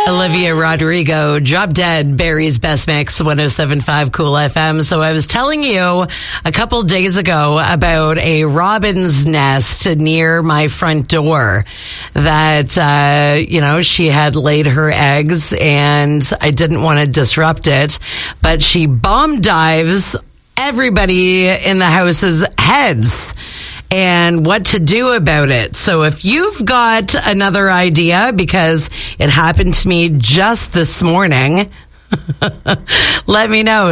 Olivia Rodrigo, Drop Dead, Barry's Best Mix, 107.5 Cool FM. So I was telling you a couple days ago about a robin's nest near my front door that, she had laid her eggs and I didn't want to disrupt it, but she bomb dives everybody in the house's heads and what to do about it. So if you've got another idea, because it happened to me just this morning, let me know.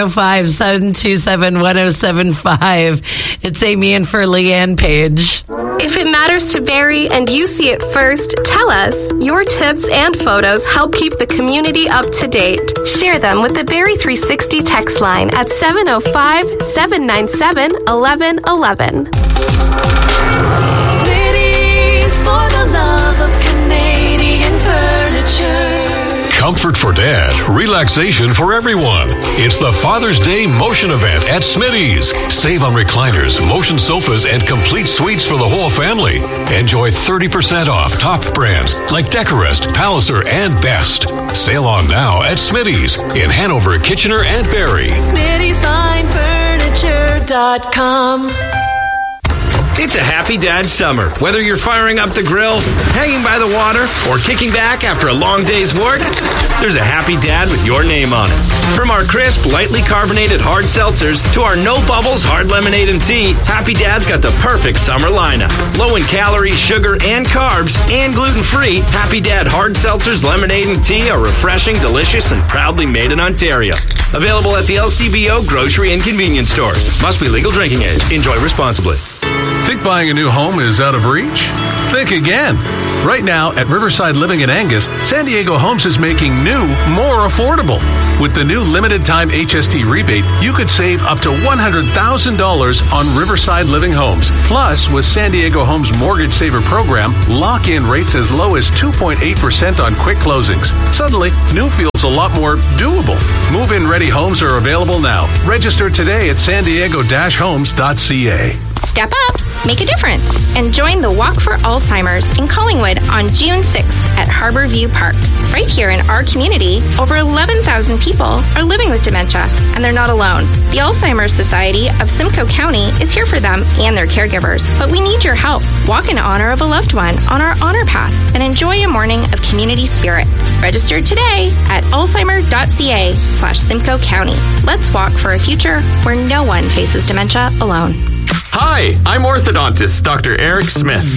705-727-1075. It's Amy in for Leanne Page. If it matters to Barry and you see it first, tell us. Your tips and photos help keep the community up to date. Share them with the Barry 360 text line at 705-797-1111. Smitty's for the love of Canadian furniture. Comfort for dad, relaxation for everyone. It's the Father's Day Motion event at Smitty's. Save on recliners, motion sofas, and complete suites for the whole family. Enjoy 30% off top brands like Decorest, Palliser, and Best. Sale on now at Smitty's in Hanover, Kitchener, and Barrie. Smitty'sFineFurniture.com. It's a happy dad summer. Whether you're firing up the grill, hanging by the water, or kicking back after a long day's work, there's a happy dad with your name on it. From our crisp, lightly carbonated hard seltzers to our no bubbles hard lemonade and tea, Happy Dad's got the perfect summer lineup. Low in calories, sugar, and carbs, and gluten-free, Happy Dad hard seltzers, lemonade, and tea are refreshing, delicious, and proudly made in Ontario. Available at the LCBO grocery and convenience stores. Must be legal drinking age. Enjoy responsibly. Think buying a new home is out of reach? Think again. Right now at Riverside Living in Angus, San Diego Homes is making new more affordable. With the new limited time HST rebate, you could save up to $100,000 on Riverside Living Homes. Plus, with San Diego Homes Mortgage Saver Program, lock in rates as low as 2.8% on quick closings. Suddenly, new feels a lot more doable. Move-in ready homes are available now. Register today at sandiego-homes.ca. Step up, make a difference, and join the Walk for Alzheimer's in Collingwood on June 6th at Harborview Park. Right here in our community, over 11,000 people are living with dementia, and they're not alone. The Alzheimer's Society of Simcoe County is here for them and their caregivers, but we need your help. Walk in honor of a loved one on our honor path and enjoy a morning of community spirit. Register today at alzheimer.ca/Simcoe County. Let's walk for a future where no one faces dementia alone. Hi, I'm orthodontist Dr. Eric Smith.